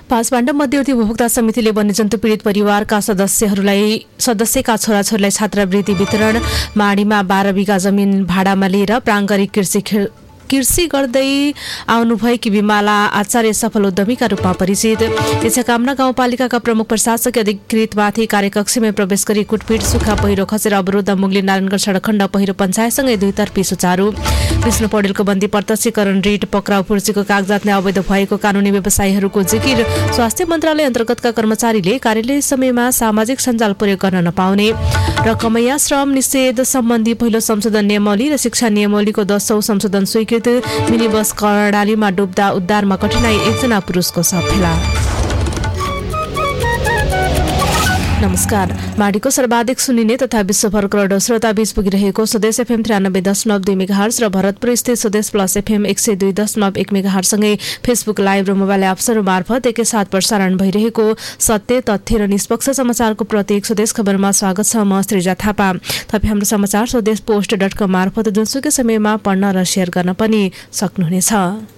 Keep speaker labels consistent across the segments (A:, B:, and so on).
A: पाँचपाण्डव मध्यवर्ती उपभोक्ता समितिले वन्यजन्तु पीडित परिवारका सदस्यका छोराछोरीलाई छात्रवृत्ति वितरण। माडीमा 12 बिघा जमिन भाडामा लिएर प्राङ्गारिक कृषि गर्दै आउनुभएकी विमाला आचार्य सफल उद्यमीका रूपमा परिचित। इच्छाकामना गाउँपालिकाका प्रमुख प्रशासकीय अधिकृतमाथि कार्यकक्षमै प्रवेश गरी कुटपिट, सुक्खा पहिरो खसेर अवरुद्ध मुगली नारायणगढ सडक खण्ड पहिरो पञ्चायतसँगै दुईतर्फी सुचारू। विष्णु पौडेलको बन्दी प्रत्यक्षीकरण रिट पक्राउ पूर्जीको कागजात नै अवैध भएको कानुनी व्यवसायीहरूको जिकिर। स्वास्थ्य मन्त्रालय अन्तर्गतका कर्मचारीले कार्यालय समयमा सामाजिक सञ्जाल प्रयोग गर्न नपाउने र कमैया श्रम निषेध सम्बन्धी पहिलो संशोधन नियमावली र शिक्षा नियमावलीको 10औं संशोधन स्वीकृत। मिनी बस कर्णालीमा डुब्दा उद्धारमा कठिनाई, 1 जना पुरुषको शव फेला। नमस्कार। माडीको सर्वाधिक सुनिने तथा विश्वभर करोडौं श्रोता बीच पुगिरहेको स्वदेश एफएम 93.2 मेगाहर्ज र भरतपुर स्थित स्वदेश प्लस एफएम 102.1 मेगाहर्ज सँगै फेसबुक लाइभ र मोबाइल एप्सहरू मार्फत एकैसाथ प्रसारण भइरहेको सत्य, तथ्य र निष्पक्ष समाचारको प्रतीक स्वदेश खबरमा स्वागत छ। म सृजा थापा। तपाईँ हाम्रो समाचार स्वदेशपोस्ट.com मार्फत जुनसुकै समयमा पढ्न र सेयर गर्न पनि सक्नुहुनेछ।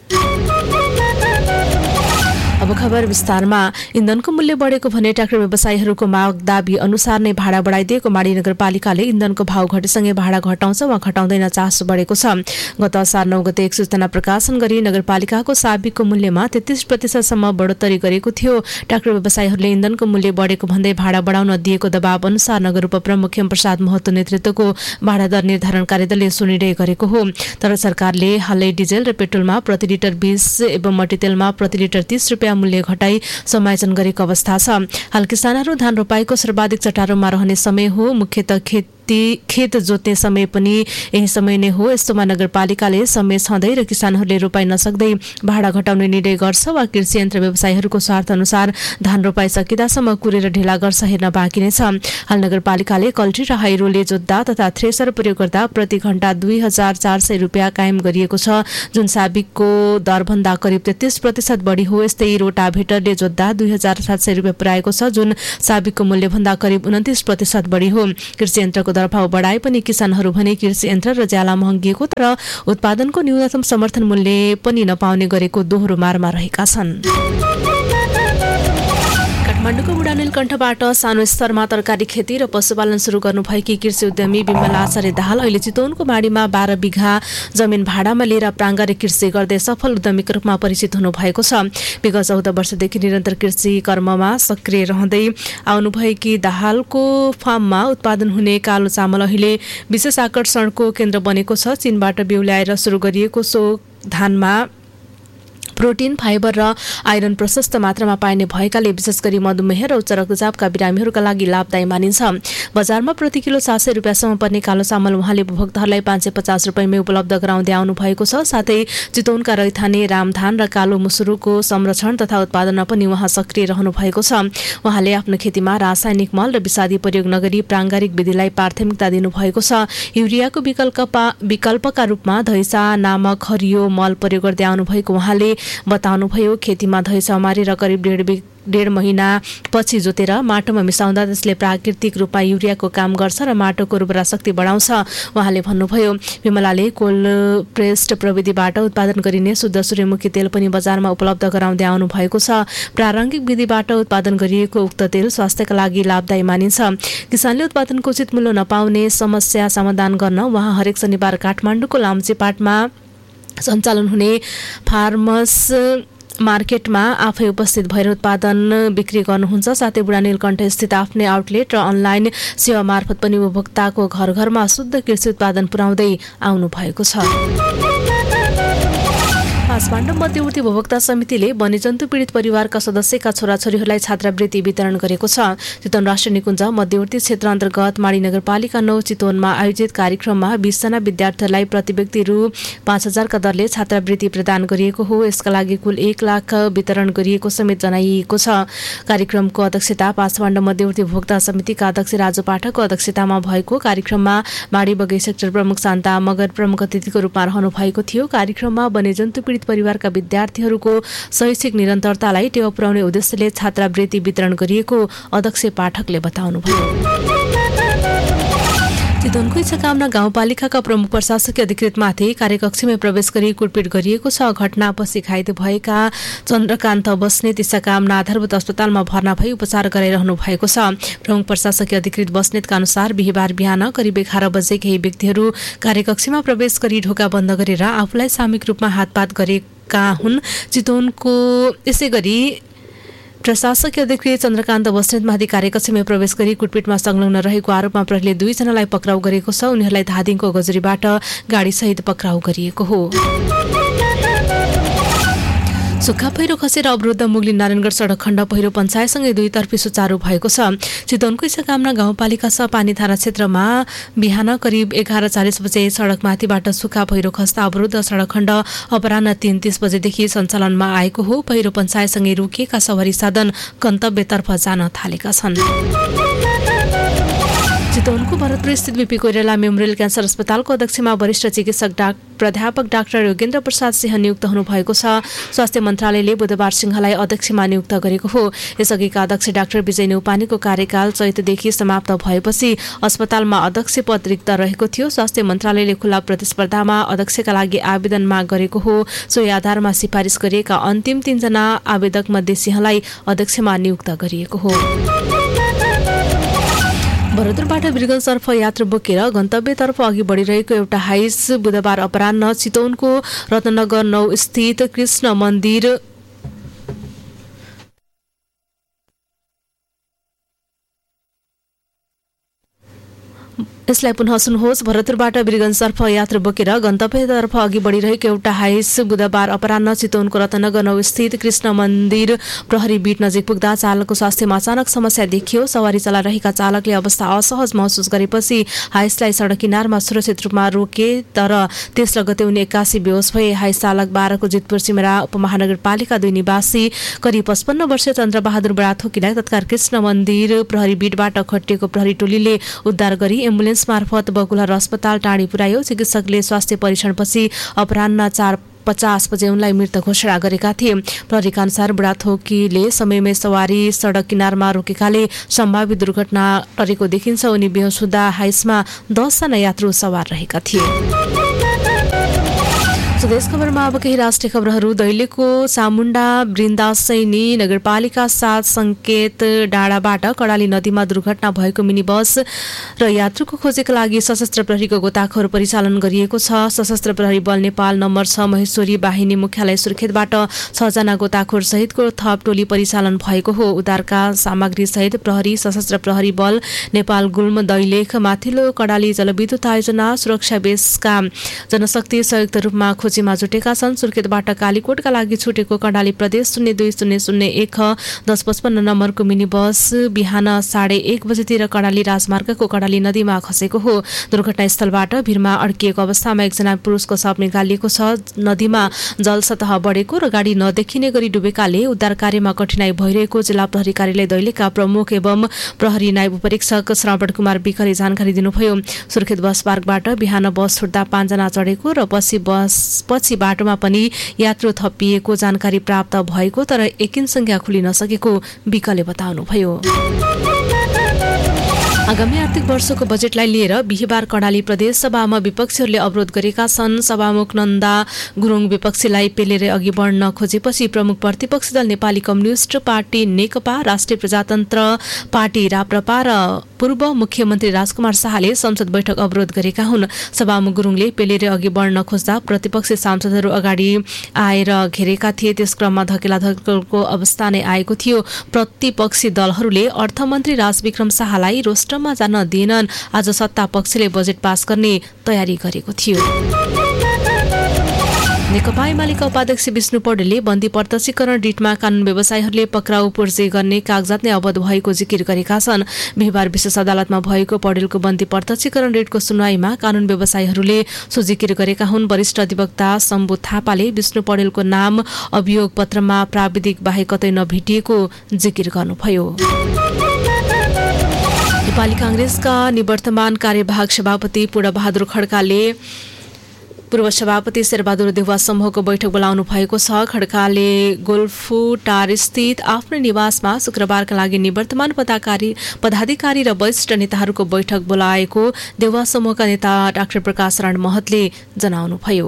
A: अब खबर विस्तारमा। इन्धनको मूल्य बढेको भने ट्र्याक्टर व्यवसायीहरूको माग दाबी अनुसार नै भाडा बढाइदिएको माडी नगरपालिकाले इन्धनको भाव घटेसँगै भाडा घटाउँछ वा घटाउँदैन चासो बढेको छ। गत असार 9 गते एक सूचना प्रकाशन गरी नगरपालिकाको साबिकको मूल्यमा 33% बढोत्तरी गरेको थियो। ट्र्याक्टर व्यवसायीहरूले इन्धनको मूल्य बढेको भन्दै भाडा बढाउन दिएको दबाव अनुसार नगर उपप्रमुख खेमप्रसाद महतो नेतृत्वको भाडा दर निर्धारण कार्यदलले सुनिर्णय गरेको हो। तर सरकारले हालै डिजेल र पेट्रोलमा प्रति लिटर 20 एवं मट्टीतेलमा प्रति लिटर 30 रुपियाँ मूल्य घटाई समायोजन गरेको अवस्था छ। हाल किसानहरू धान रोपाईको सर्वाधिक चटारोमा रहने समय हो। मुख्यतः खेत जोत्ने समय पनि यही समय नै हो। यस्तोमा नगरपालिकाले समय छँदै र किसानहरूले रोपाई नसक्दै भाडा घटाउने निर्णय गर्छ वा कृषि यन्त्र व्यवसायीहरूको स्वार्थ अनुसार धान रोपाई सकिदासम्म कुरेर ढिला गर्छ हेर्न बाँकी नै छ। हाल नगरपालिकाले कल्टी र हाइरोले जोत्दा तथा थ्रेसर प्रयोग गर्दा प्रति घण्टा 2400 रुपियाँ कायम गरिएको छ, जुन साबिकको दरभन्दा करिब 33% बढी हो। यस्तै रोटाभेटरले जोत्दा 2700 रुपियाँ पुर्याएको छ, जुन साबिकको मूल्यभन्दा करिब 29% बढी हो। कृषि यन्त्रको दरभाव बढाए पनि किसानहरू भने कृषि यन्त्र र ज्याला महँगिएको तर उत्पादनको न्यूनतम समर्थन मूल्य पनि नपाउने गरेको दोहोरो मारमा रहेका छन्। काठमाडौँको बुढानीलकण्ठबाट सानो स्तरमा तरकारी खेती र पशुपालन सुरु गर्नुभएकी कृषि उद्यमी विमला आचार्य दाहाल अहिले चितवनको माडीमा 12 बिघा जमिन भाडामा लिएर प्राङ्गारिक कृषि गर्दै सफल उद्यमीको रूपमा परिचित हुनुभएको छ। विगत 14 वर्षदेखि निरन्तर कृषि कर्ममा सक्रिय रहँदै आउनुभएकी दाहालको फार्ममा उत्पादन हुने कालो चामल अहिले विशेष आकर्षणको केन्द्र बनेको छ। चीनबाट बिउ ल्याएर सुरु गरिएको सो धानमा प्रोटिन, फाइबर र आइरन प्रशस्त मात्रामा पाइने भएकाले विशेष गरी मधुमेह र उच्च रक्तचापका बिरामीहरूका लागि लाभदायी मानिन्छ। बजारमा प्रति किलो 700 रुपियाँसम्म पर्ने कालो चामल उहाँले उपभोक्ताहरूलाई 550 रुपियाँमै उपलब्ध गराउँदै आउनु भएको छ। साथै चितवनका रैथाने रामधान र कालो मुसुरोको संरक्षण तथा उत्पादनमा पनि उहाँ सक्रिय रहनु भएको छ। उहाँले आफ्नो खेतीमा रासायनिक मल र विषादी प्रयोग नगरी प्राङ्गारिक विधिलाई प्राथमिकता दिनुभएको छ। युरियाको विकल्पका रूपमा धैसा नामक हरियो मल प्रयोग गर्दै आउनुभएको उहाँले बताउनुभयो। खेतीमा धैसा उमारेर करिब 1.5 महिना पछि जोतेर माटोमा मिसाउँदा त्यसले प्राकृतिक रूपमा युरियाको काम गर्छ र माटोको उर्वरा शक्ति बढाउँछ उहाँले भन्नुभयो। विमलाले कोल्ड प्रेस्ड प्रविधिबाट उत्पादन गरिने शुद्ध सूर्यमुखी तेल पनि बजारमा उपलब्ध गराउँदै आउनु भएको छ। प्रारम्भिक विधिबाट उत्पादन गरिएको उक्त तेल स्वास्थ्यका लागि लाभदायी मानिन्छ। किसानले उत्पादनको उचित मूल्य नपाउने समस्या समाधान गर्न उहाँ हरेक शनिबार काठमाडौँको लाम्चेपाटमा सञ्चालन हुने फार्मर्स मार्केटमा आफै उपस्थित भएर उत्पादन बिक्री गर्नुहुन्छ। साथै बुढानीलकण्ठ स्थित आफ्नै आउटलेट र अनलाइन सेवा मार्फत पनि उपभोक्ताको घर घरमा शुद्ध कृषि उत्पादन पुर्याउँदै आउनु भएको छ। काठमाडौँ मध्यवर्ती उपभोक्ता समितिले वन्यजन्तु पीडित परिवारका सदस्यका छोराछोरीहरूलाई छात्रवृत्ति वितरण गरेको छ। चितवन राष्ट्रिय निकुञ्ज मध्यवर्ती क्षेत्र अन्तर्गत माडी नगरपालिका 9 चितवनमा आयोजित कार्यक्रममा 20 जना विद्यार्थीहरूलाई प्रति व्यक्ति रु 5,000 का दरले छात्रवृत्ति प्रदान गरिएको हो। यसका लागि कुल 1 लाख वितरण गरिएको समेत जनाइएको छ। कार्यक्रमको अध्यक्षता काठमाडौँ मध्यवर्ती उपभोक्ता समितिका अध्यक्ष राजु पाठकको अध्यक्षतामा भएको कार्यक्रममा माडी बगै सेक्टर प्रमुख शान्ता मगर प्रमुख अतिथिको रूपमा रहनु भएको थियो। कार्यक्रममा वन्यजन्तु पीडित परिवारका विद्यार्थीहरूको शैक्षिक निरन्तरतालाई टेवा पुर्याउने उद्देश्यले छात्रवृत्ति वितरण गरिएको अध्यक्ष पाठकले बताउनुभयो। चितवनको इच्छाकामना गाउँपालिकाका प्रमुख प्रशासकीय अधिकृतमाथि कार्यकक्षमै प्रवेश गरी कुटपिट गरिएको छ। घटनापछि घाइते भएका चन्द्रकान्त बस्नेत इच्छाकामना आधारभूत अस्पतालमा भर्ना भई उपचार गराइरहनु भएको छ। प्रमुख प्रशासकीय अधिकृत बस्नेतका अनुसार बिहिबार बिहान करिब 11 बजे केही व्यक्तिहरू कार्यकक्षमा प्रवेश गरी ढोका बन्द गरेर आफूलाई सामूहिक रूपमा हातपात गरेका हुन्। चितवनको यसैगरी प्रशासकीय अधिकृत चन्द्रकान्त बस्नेतमाथि कार्यकक्षमा प्रवेश गरी कुटपिटमा संलग्न रहेको आरोपमा प्रहरीले 2 जनालाई पक्राउ गरेको छ। उनीहरूलाई धादिङको गजुरीबाट गाडीसहित पक्राउ गरिएको हो। सुक्खा पहिरो खसेर अवरुद्ध मुगली नारायणगढ सडक खण्ड पहिरो पञ्चायतसँगै दुईतर्फी सुचारू भएको छ। चितवनको इच्छाकामना गाउँपालिका पानी थाना क्षेत्रमा बिहान करिब 11:40 बजे सडकमाथिबाट सुक्खा पहिरो खस्दा अवरुद्ध सडक खण्ड अपराह्न 3:30 बजेदेखि सञ्चालनमा आएको हो। पहिरो पञ्चायतसँगै रोकिएका सवारी साधन गन्तव्यतर्फ जान थालेका छन्। चितवनको भरतपुर स्थित बीपी कोइराला मेमोरियल क्यान्सर अस्पतालको अध्यक्षमा वरिष्ठ चिकित्सक प्राध्यापक डाक्टर योगेन्द्र प्रसाद सिंह नियुक्त हुनुभएको छ। स्वास्थ्य मन्त्रालयले बुधबार सिंहलाई अध्यक्षमा नियुक्त गरेको हो। यसअघिका अध्यक्ष डाक्टर विजय न्यौपानेको कार्यकाल चैतदेखि समाप्त भएपछि अस्पतालमा अध्यक्ष पद रिक्त रहेको थियो। स्वास्थ्य मन्त्रालयले खुला प्रतिस्पर्धामा अध्यक्षका लागि आवेदन माग गरेको हो। सोही आधारमा सिफारिस गरिएका अन्तिम 3 जना आवेदक मध्ये सिंहलाई अध्यक्षमा नियुक्त गरिएको हो। भरतपुरबाट वीरगञ्जतर्फ यात्रु बोकेर गन्तव्यतर्फ अघि बढिरहेको एउटा हाइस बुधबार अपराह्न चितवनको रत्नगर 9 स्थित कृष्ण मन्दिर यसलाई पुनः सुन्नुहोस्। भरतपुरबाट वीरगञ्जतर्फ यात्रु बोकेर गन्तव्यतर्फ अघि बढिरहेको एउटा हाइस बुधबार अपराह्न चितवनको रत्नगर 9 स्थित कृष्ण मन्दिर प्रहरी बीट नजिक पुग्दा चालकको स्वास्थ्यमा अचानक समस्या देखियो। सवारी चलाइरहेका चालकले अवस्था असहज महसुस गरेपछि हाइसलाई सडक किनारमा सुरक्षित रूपमा रोके, तर त्यस लगतै उनी 81 बेहोस भए। हाइस चालक 12 को जितपुर सिमरा उपमहानगरपालिका 2 निवासी करिब 55 वर्षीय चन्द्रबहादुर बुढाथोकीलाई तत्काल कृष्ण मन्दिर प्रहरी बीटबाट खटिएको प्रहरी टोलीले उद्धार गरी एम्बुलेन्स मार्फत बकुलर अस्पताल टाढी पुर्यायो। चिकित्सकले स्वास्थ्य परीक्षणपछि अपराह्न 4:50 बजे उनलाई मृत घोषणा गरेका थिए। प्रहरीका अनुसार बुढाथोकीले समयमै सवारी सडक किनारमा रोकेकाले सम्भावित दुर्घटना टरेको देखिन्छ। उनी बेहोस हुँदा हाइसमा 10 जना यात्रु सवार रहेका थिए। स्वदेश खबरमा अब केही राष्ट्रिय खबरहरू। दैलेको चामुण्डा वृन्दासैनी नगरपालिका 7 सङ्केत डाँडाबाट कडाली नदीमा दुर्घटना भएको मिनी बस र यात्रुको खोजेका लागि सशस्त्र प्रहरीको गोताखोर परिचालन गरिएको छ। सशस्त्र प्रहरी बल नेपाल नम्बर 6 महेश्वरी बाहिनी मुख्यालय सुर्खेतबाट 6 जना गोताखोर सहितको थप टोली परिचालन भएको हो। उद्धारका सामग्री सहित प्रहरी, सशस्त्र प्रहरी बल नेपाल गुल्म दैलेख माथिल्लो कडाली जलविद्युत आयोजना सुरक्षा बेसका जनशक्ति संयुक्त रूपमा खोजीमा जुटेका छन्। सुर्खेतबाट कालीकोटका लागि छुटेको कडाली प्रदेश 020001 1055 नम्बरको मिनी बस बिहान 1:30 बजेतिर कडाली राजमार्गको कडाली नदीमा खसेको हो। दुर्घटनास्थलबाट भिरमा अड्किएको अवस्थामा एकजना पुरुषको शव निकालिएको छ। नदीमा जलसतह बढेको र गाडी नदेखिने गरी डुबेकाले उद्धार कार्यमा कठिनाई भइरहेको जिल्ला प्रहरी कार्यालय दैलेखका प्रमुख एवं प्रहरी नायब उपरीक्षक श्रवण कुमार विकले जानकारी दिनुभयो। सुर्खेत बस पार्कबाट बिहान बस छुट्दा 5 जना चढेको र पछि बाटोमा पनि यात्रु थपिएको जानकारी प्राप्त भएको, तर एकिन संख्या खुलिन सकेको विकले बताउनुभयो। आगामी आर्थिक वर्षको बजेटलाई लिएर बिहिबार कर्णाली प्रदेश सभामा विपक्षीहरूले अवरोध गरेका छन्। सभामुख नन्दा गुरुङ विपक्षीलाई पेलेर अघि बढ्न खोजेपछि प्रमुख प्रतिपक्षी दल नेपाली कम्युनिस्ट पार्टी नेकपा, राष्ट्रिय प्रजातन्त्र पार्टी राप्रपा र पूर्व मुख्यमन्त्री राजकुमार शाहले संसद बैठक अवरोध गरेका हुन्। सभामुख गुरुङले पेलेर अघि बढ्न खोज्दा प्रतिपक्षी सांसदहरू अगाडि आएर घेरेका थिए। त्यस क्रममा धकेलाधकेलको अवस्था नै आएको थियो। प्रतिपक्षी दलहरूले अर्थमन्त्री राजविक्रम शाहलाई रोस्टरमा जान दिएनन्। आज सत्ता पक्षले बजेट पास गर्ने तयारी गरेको थियो। नेकपा एमालेका उपाध्यक्ष विष्णु पौडेलले बन्दी प्रत्यक्षीकरण रिटमा कानून व्यवसायीहरूले पक्राउ पूर्जे गर्ने कागजात नै अवैध भएको जिकिर गरेका छन्। बिहिबार विशेष अदालतमा भएको पौडेलको बन्दी प्रत्यक्षीकरण रिटको सुनवाईमा कानून व्यवसायीहरूले सो जिकिर गरेका हुन्। वरिष्ठ अधिवक्ता शम्भु थापाले विष्णु पौडेलको नाम अभियोग पत्रमा प्राविधिक बाहेक कतै नभेटिएको जिकिर गर्नुभयो। नेपाली कांग्रेसका निवर्तमान कार्यवाहक सभापति पूर्णबहादुर खड्काले पूर्व सभापति शेरबहादुर देउवा समूहको बैठक बोलाउनु भएको छ। खड्काले गोल्फु टार स्थित आफ्नो निवासमा शुक्रबारका लागि निवर्तमान पदाधिकारी र वरिष्ठ नेताहरूको बैठक बोलाएको देउवा समूहका नेता डाक्टर प्रकाश शरण महतले जनाउनुभयो।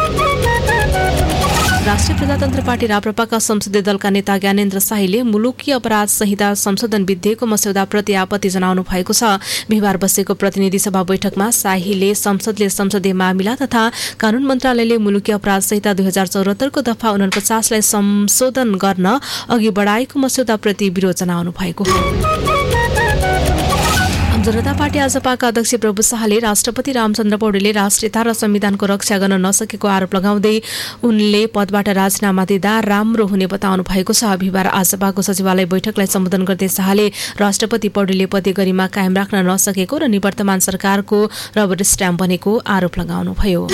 A: राष्ट्रिय प्रजातन्त्र पार्टी राप्रपाका संसदीय दलका नेता ज्ञानेन्द्र शाहीले मुलुकी अपराध संहिता संशोधन विधेयकको मस्यौदाप्रति आपत्ति जनाउनु भएको छ। बिहिबार बसेको प्रतिनिधि सभा बैठकमा शाहीले संसदले संसदीय मामिला तथा कानून मन्त्रालयले मुलुकी अपराध संहिता 2074 को दफा 49लाई संशोधन गर्न अघि बढाएको मस्यौदाप्रति विरोध जनाउनु भएको हो। जनता पार्टी आजपाका अध्यक्ष प्रभु शाहले राष्ट्रपति रामचन्द्र पौडेलले राष्ट्रियता र संविधानको रक्षा गर्न नसकेको आरोप लगाउँदै उनले पदबाट राजीनामा दिँदा राम्रो हुने बताउनु भएको छ। बिहिबार आजपाको सचिवालय बैठकलाई सम्बोधन गर्दै शाहले राष्ट्रपति पौडेलले पदीय गरिमा कायम राख्न नसकेको र निवर्तमान सरकारको रबर स्ट्याम्प बनेको आरोप लगाउनुभयो।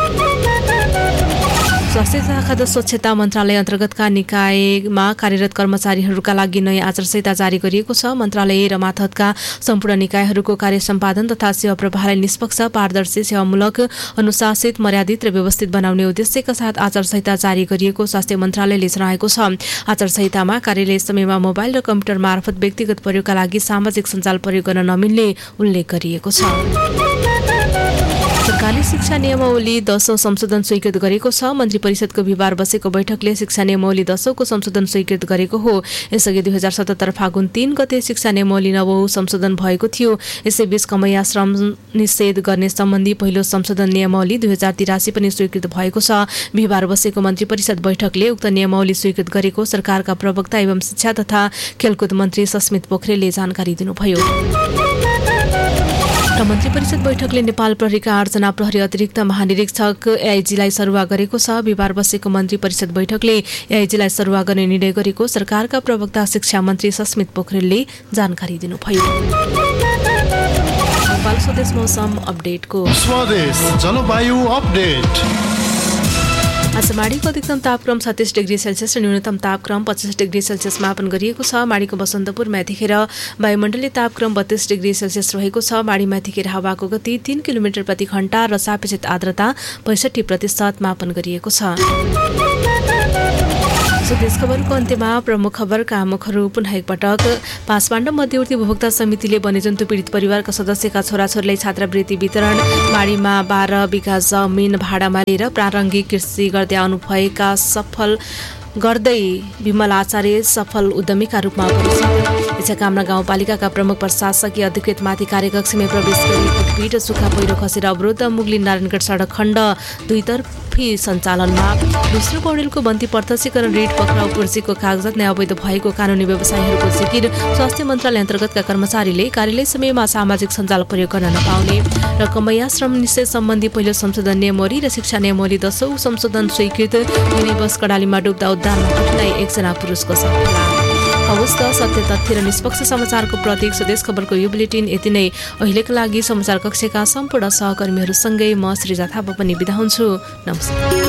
A: स्वास्थ्य तथा खाद्य स्वच्छता मन्त्रालय अन्तर्गतका निकायमा कार्यरत कर्मचारीहरूका लागि नयाँ आचार संहिता जारी गरिएको छ। मन्त्रालय र मातहतका सम्पूर्ण निकायहरूको कार्य सम्पादन तथा सेवा प्रवाहलाई निष्पक्ष, पारदर्शी, सेवामूलक, अनुशासित, मर्यादित र व्यवस्थित बनाउने उद्देश्यका साथ आचार संहिता जारी गरिएको स्वास्थ्य मन्त्रालयले जनाएको छ। आचार संहितामा कार्यालय समयमा मोबाइल र कम्प्युटर मार्फत व्यक्तिगत प्रयोगका लागि सामाजिक सञ्जाल प्रयोग गर्न नमिल्ने उल्लेख गरिएको छ। सरकारले शिक्षा नियमावली 10औं संशोधन स्वीकृत गरेको छ। मन्त्री परिषदको बिहिबार बसेको बैठकले शिक्षा नियमावली 10औं को संशोधन स्वीकृत गरेको हो। यसअघि 2077 फागुन 3 गते शिक्षा नियमावली 9औं संशोधन भएको थियो। यसैबीच कमैया श्रम निषेध गर्ने सम्बन्धी पहिलो संशोधन नियमावली 2083 पनि स्वीकृत भएको छ। बिहिबार बसेको मन्त्री परिषद बैठकले उक्त नियमावली स्वीकृत गरेको सरकारका प्रवक्ता एवं शिक्षा तथा खेलकुद मन्त्री सस्मित पोखरेलले जानकारी दिनुभयो। र मन्त्री परिषद बैठकले नेपाल प्रहरीका 8 जना प्रहरी अतिरिक्त महानिरीक्षक एआइजीलाई सरुवा गरेको छ। बिहिबार बसेको मन्त्री परिषद बैठकले एआइजीलाई सरुवा गर्ने निर्णय गरेको सरकारका प्रवक्ता शिक्षा मन्त्री सस्मित पोखरेलले जानकारी दिनुभयो। नेपाल स्वदेश मौसम अपडेटको
B: स्वदेश जलवायु अपडेट।
A: आज माडीको अधिकतम तापक्रम 36 डिग्री सेल्सियस र न्यूनतम तापक्रम 25 डिग्री सेल्सियस मापन गरिएको छ। माडीको बसन्तपुरमा यतिखेर वायुमण्डलीय तापक्रम 32 डिग्री सेल्सियस रहेको छ। माडीमा यतिखेर हावाको गति 3 किलोमिटर प्रति घण्टा र सापेक्षिक आर्द्रता 65% मापन गरिएको छ। स्वदेश खबरको अन्त्यमा प्रमुख खबरका मुखहरू पुनः एकपटक। पाँचपाण्डव मध्यवर्ती उपभोक्ता समितिले वन्यजन्तु पीडित परिवारका सदस्यका छोराछोरीलाई छात्रवृत्ति वितरण। बाढीमा 12 बिघा जमिन भाडामा लिएर प्रारम्भिक कृषि गर्दै आउनुभएका गर्दै विमल आचार्य सफल उद्यमीका रूपमा परिचित। इच्छाकामना गाउँपालिकाका प्रमुख प्रशासकीय अधिकृतमाथि कार्यकक्षमा प्रवेश गरी कुटपिट, सुक्खा पहिरो खसेर अवरुद्ध। मुगलिन नारायणगढ सडक खण्ड दुईतर्फी सञ्चालनमा। विष्णु पौडेलको बन्ती प्रत्यक्षीकरण ऋण पक्राउ पूर्जीको कागजात नै अवैध भएको कानुनी व्यवसायीहरूको जिकिर। स्वास्थ्य मन्त्रालय अन्तर्गतका कर्मचारीले कार्यालय समयमा सामाजिक सञ्जाल प्रयोग गर्न नपाउने। र कमैया श्रम निषेध सम्बन्धी पहिलो संशोधन नियमावली र शिक्षा नियमावली 10औं संशोधन स्वीकृत। बस कडालीमा डुब्दा उद्धारमा कठिनाई 1 जना पुरुषको सफलता। हवस् त, सत्य तथ्य र निष्पक्ष समाचारको प्रतीक स्वदेश खबरको यो बुलेटिन यति नै। अहिलेका लागि समाचार कक्षका सम्पूर्ण सहकर्मीहरूसँगै म श्रीजा थापा पनि बिदा हुन्छु। नमस्कार।